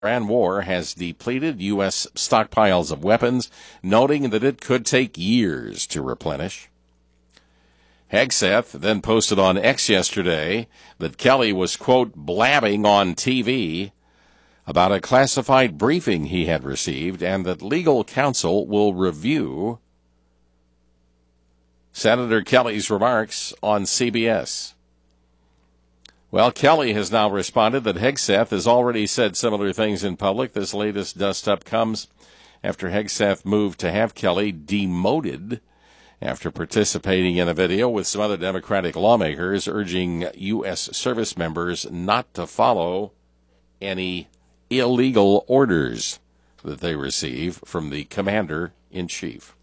Iran war has depleted U.S. stockpiles of weapons, noting that it could take years to replenish. Hegseth then posted on X yesterday that Kelly was, quote, blabbing on TV about a classified briefing he had received and that legal counsel will review Senator Kelly's remarks on CBS. Well, Kelly has now responded that Hegseth has already said similar things in public. This latest dust-up comes after Hegseth moved to have Kelly demoted after participating in a video with some other Democratic lawmakers urging U.S. service members not to follow any illegal orders that they receive from the commander-in-chief.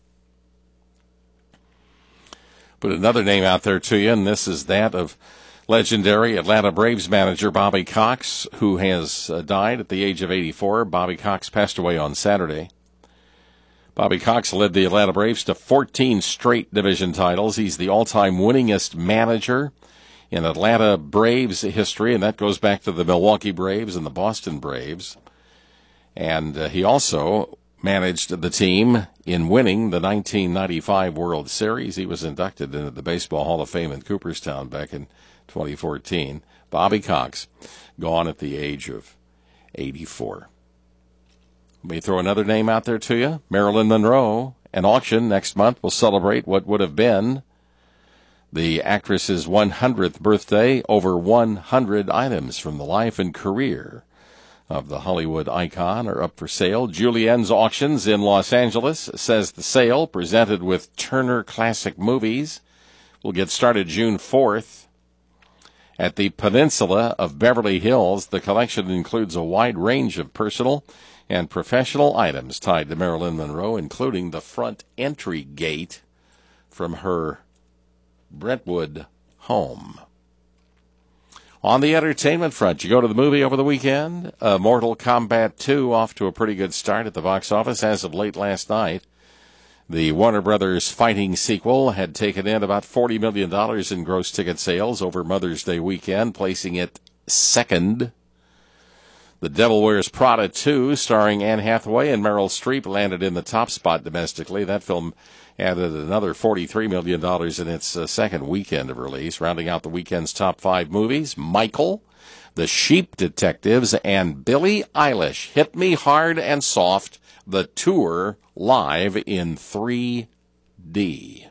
Put another name out there to you, and this is that of legendary Atlanta Braves manager Bobby Cox, who has died at the age of 84. Bobby Cox passed away on Saturday. Bobby Cox led the Atlanta Braves to 14 straight division titles. He's the all-time winningest manager in Atlanta Braves history, and that goes back to the Milwaukee Braves and the Boston Braves. And he also managed the team in winning the 1995 World Series. He was inducted into the Baseball Hall of Fame in Cooperstown back in 2014. Bobby Cox, gone at the age of 84. Let me throw another name out there to you. Marilyn Monroe. An auction next month will celebrate what would have been the actress's 100th birthday. Over 100 items from the life and career of the Hollywood icon are up for sale. Julienne's Auctions in Los Angeles says the sale, presented with Turner Classic Movies, will get started June 4th. At the Peninsula of Beverly Hills, the collection includes a wide range of personal and professional items tied to Marilyn Monroe, including the front entry gate from her Brentwood home. On the entertainment front, you go to the movie over the weekend. Mortal Kombat 2 off to a pretty good start at the box office as of late last night. The Warner Brothers fighting sequel had taken in about $40 million in gross ticket sales over Mother's Day weekend, placing it second. The Devil Wears Prada 2, starring Anne Hathaway and Meryl Streep, landed in the top spot domestically. That film added another $43 million in its second weekend of release. Rounding out the weekend's top 5 movies, Michael, The Sheep Detectives, and Billie Eilish, Hit Me Hard and Soft, the tour live in 3D.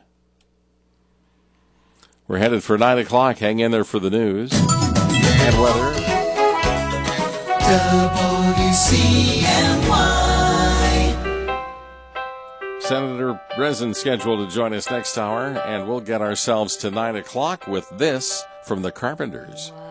We're headed for 9 o'clock. Hang in there for the news and weather. WCNY. Senator Breslin scheduled to join us next hour, and we'll get ourselves to 9 o'clock with this from the Carpenters.